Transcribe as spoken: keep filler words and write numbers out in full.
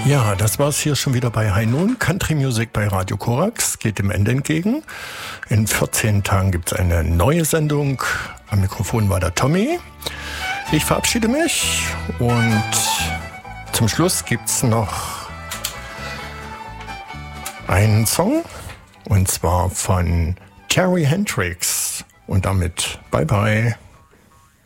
Ja, das war's hier schon wieder bei High Noon. Country Music bei Radio Korax geht dem Ende entgegen. In vierzehn Tagen gibt's eine neue Sendung. Am Mikrofon war der Tommy. Ich verabschiede mich und zum Schluss gibt's noch einen Song und zwar von Carrie Hendricks und damit bye bye.